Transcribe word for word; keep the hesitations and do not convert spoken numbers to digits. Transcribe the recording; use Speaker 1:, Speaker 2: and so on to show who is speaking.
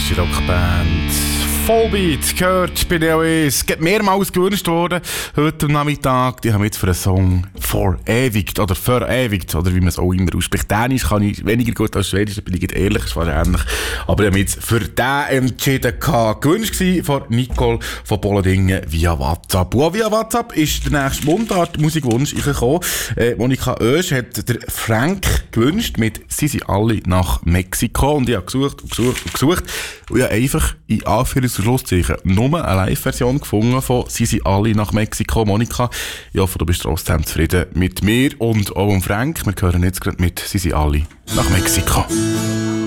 Speaker 1: italienische Rockband Volbeat gehört bei D O E. Es geht mehrmals gewünscht worden heute am Nachmittag. Die haben jetzt für einen Song verewigt oder verewigt oder wie man es auch immer ausspricht. Dänisch kann ich weniger gut als Schwedisch, da bin ich ehrlich, ist wahrscheinlich. Aber die haben jetzt für den entschieden gehabt. Gewünscht war von Nicole von Bollendingen via WhatsApp. Und via WhatsApp ist der nächste Mundart Musikwunsch gekommen. Äh, Monika Oesch hat der Frank gewünscht mit «Sie sind alle nach Mexiko». Und ich habe gesucht und gesucht und gesucht. Und ich habe einfach in Anführungs- und Schlusszeichen nur eine Live-Version gefunden von «Sie sind alle nach Mexiko». Monika, ich hoffe, du bist trotzdem zufrieden mit mir und auch mit Frank. Wir hören jetzt gerade mit «Sie sind alle nach Mexiko».